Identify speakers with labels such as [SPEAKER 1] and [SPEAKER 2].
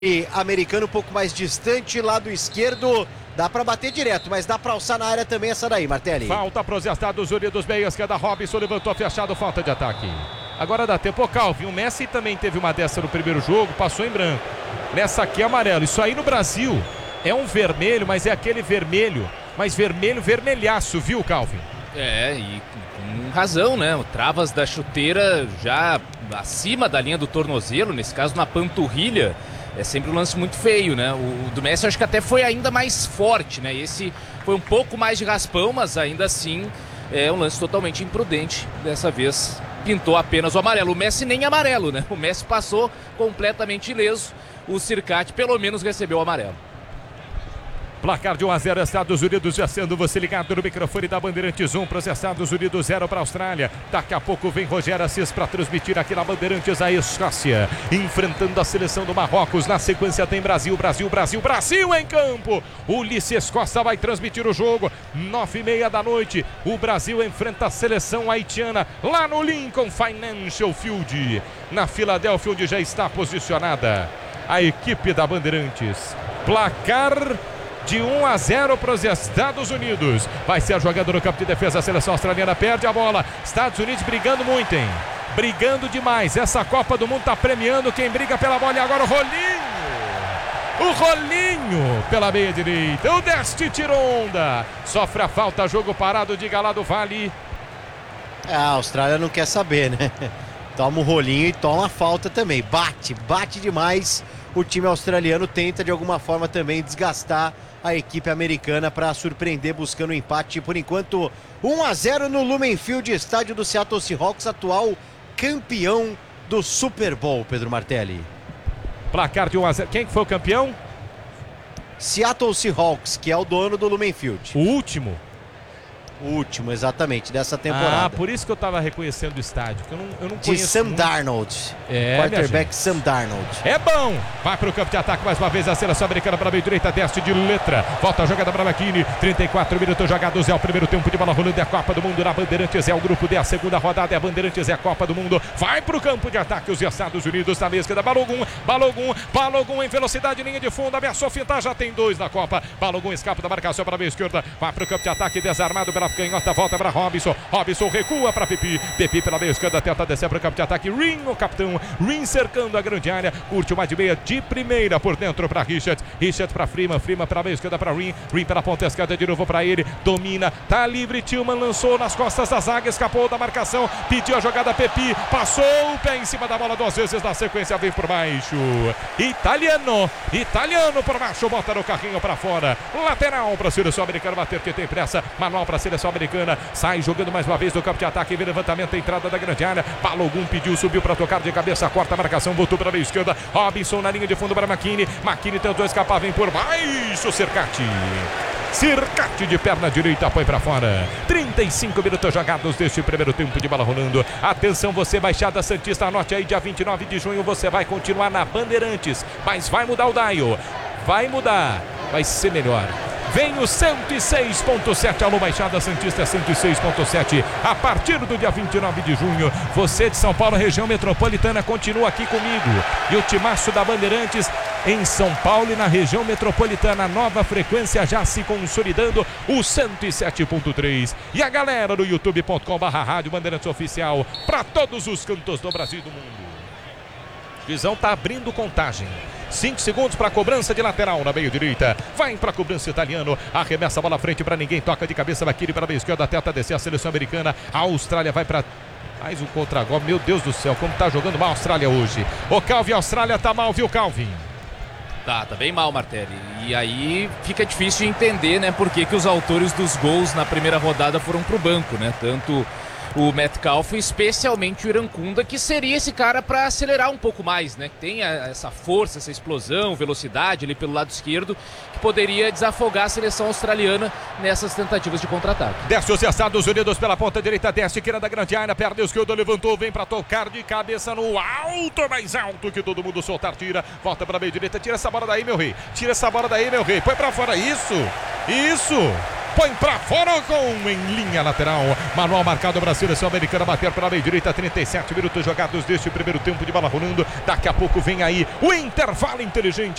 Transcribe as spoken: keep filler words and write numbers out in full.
[SPEAKER 1] E americano um pouco mais distante, lado esquerdo, dá pra bater direto, mas dá pra alçar na área também essa daí, Martelli.
[SPEAKER 2] Falta pros Estados Unidos, meia esquerda, Robinson levantou fechado, falta de ataque. Agora dá tempo, Calvin, o Messi também teve uma dessa no primeiro jogo, passou em branco. Nessa aqui é amarelo, isso aí no Brasil é um vermelho, mas é aquele vermelho, mas vermelho, vermelhaço, viu, Calvin?
[SPEAKER 3] É, e com razão, né? O travas da chuteira já acima da linha do tornozelo, nesse caso na panturrilha. É sempre um lance muito feio, né? O do Messi acho que até foi ainda mais forte, né? Esse foi um pouco mais de raspão, mas ainda assim é um lance totalmente imprudente. Dessa vez pintou apenas o amarelo. O Messi nem amarelo, né? O Messi passou completamente ileso. O Circati pelo menos recebeu o amarelo.
[SPEAKER 2] Placar de um a zero, Estados Unidos, já sendo você ligado no microfone da Bandeirantes, um para os Estados Unidos, zero para a Austrália. Daqui a pouco vem Rogério Assis para transmitir aqui na Bandeirantes a Escócia, enfrentando a seleção do Marrocos. Na sequência tem Brasil, Brasil, Brasil, Brasil em campo. Ulisses Costa vai transmitir o jogo, nove e meia da noite. O Brasil enfrenta a seleção haitiana lá no Lincoln Financial Field, na Filadélfia, onde já está posicionada a equipe da Bandeirantes. Placar de um a zero para os Estados Unidos. Vai ser a jogada no campo de defesa. A seleção australiana perde a bola. Estados Unidos brigando muito, hein? Brigando demais. Essa Copa do Mundo está premiando quem briga pela bola. E agora o Rolinho. O Rolinho pela meia direita. O Deste tirou onda. Sofre a falta. Jogo parado. Diga lá do Vale.
[SPEAKER 1] É, a Austrália não quer saber, né? Toma o rolinho e toma a falta também. Bate, bate demais. O time australiano tenta de alguma forma também desgastar a equipe americana para surpreender buscando o empate. Por enquanto, um a zero no Lumen Field, estádio do Seattle Seahawks, atual campeão do Super Bowl, Pedro Martelli.
[SPEAKER 2] Placar de um a zero. Quem que foi o campeão?
[SPEAKER 1] Seattle Seahawks, que é o dono do Lumen Field.
[SPEAKER 2] O último?
[SPEAKER 1] O último, exatamente, dessa temporada.
[SPEAKER 2] Ah, por isso que eu tava reconhecendo o estádio, que eu não, eu não
[SPEAKER 1] de
[SPEAKER 2] conheço
[SPEAKER 1] Sam
[SPEAKER 2] muito.
[SPEAKER 1] Darnold.
[SPEAKER 2] É,
[SPEAKER 1] quarterback Sam Darnold.
[SPEAKER 2] É bom. Vai pro campo de ataque mais uma vez a seleção americana para a meia direita, deste de letra. Volta a jogada para McKinney. trinta e quatro minutos jogados. É o primeiro tempo de bola rolando. É a Copa do Mundo na Bandeirantes. É o grupo D. A segunda rodada é a Bandeirantes. É a Copa do Mundo. Vai pro campo de ataque os Estados Unidos na mesa da Balogun. Balogun. Balogun em velocidade, linha de fundo. Ameaçou fintar. Já tem dois na Copa. Balogun escapa da marcação para a meia esquerda. Vai pro campo de ataque. Desarmado pela canhota. Volta para Robinson. Robinson recua para Pepi. Pepi pela meia esquerda. Tenta descer para o campo de ataque. Ring, o capitão. Ring cercando a grande área. Curte uma de meia de primeira por dentro para Richard. Richard para Freeman. Freeman para a meia esquerda para Ring. Ring pela ponta esquerda de novo para ele. Domina. Tá livre. Tillman lançou nas costas da zaga. Escapou da marcação. Pediu a jogada Pepi. Passou o pé em cima da bola duas vezes. Na sequência vem por baixo. Italiano. Italiano por baixo. Bota no carrinho para fora. Lateral para a seleção americana bater que tem pressa. Manual para a seleção americana. Sai jogando mais uma vez no campo de ataque. Vem levantamento, entrada da grande área. Balogun pediu, subiu para tocar de cabeça. Corta a marcação, voltou para a meia esquerda. Robinson na linha de fundo para McKinney. McKinney tentou escapar, vem por baixo. Circati. Circati de perna direita, põe para fora. trinta e cinco minutos jogados deste primeiro tempo de bola rolando. Atenção, você, Baixada Santista, anote aí, dia vinte e nove de junho você vai continuar na Bandeirantes. Mas vai mudar o dial. Vai mudar. Vai ser melhor. Vem o cento e seis ponto sete, alô Baixada Santista, cento e seis ponto sete. A partir do dia vinte e nove de junho, você de São Paulo, região metropolitana, continua aqui comigo. E o timaço da Bandeirantes em São Paulo e na região metropolitana, nova frequência já se consolidando, o cento e sete ponto três. E a galera do youtube ponto com barra rádio Bandeirantes Oficial, para todos os cantos do Brasil e do mundo. Visão tá abrindo contagem. cinco segundos para a cobrança de lateral na meia direita. Vai para a cobrança italiano. Arremessa a bola à frente para ninguém. Toca de cabeça Makiri para a meia esquerda. Tenta descer a seleção americana. A Austrália vai para mais um contra-golpe. Meu Deus do céu, como tá jogando mal a Austrália hoje. O Calvin, a Austrália tá mal, viu, Calvin?
[SPEAKER 3] Tá, tá bem mal, Martelli. E aí fica difícil de entender, né, por que que os autores dos gols na primeira rodada foram pro banco, né? Tanto o Metcalf, especialmente o Irankunda, que seria esse cara para acelerar um pouco mais, né? Que tem essa força, essa explosão, velocidade ali pelo lado esquerdo, que poderia desafogar a seleção australiana nessas tentativas de contra-ataque.
[SPEAKER 2] Desce os Estados Unidos pela ponta direita, desce, queira da grande área, perna esquerda, levantou, vem para tocar de cabeça no alto, mais alto que todo mundo soltar, tira, volta para a meia direita, tira essa bola daí, meu rei, tira essa bola daí, meu rei, põe para fora, isso, isso, põe pra fora com em linha lateral. Manual marcado para a seleção americana bater pela meia direita. trinta e sete minutos jogados deste primeiro tempo de bola rolando. Daqui a pouco vem aí o intervalo inteligente.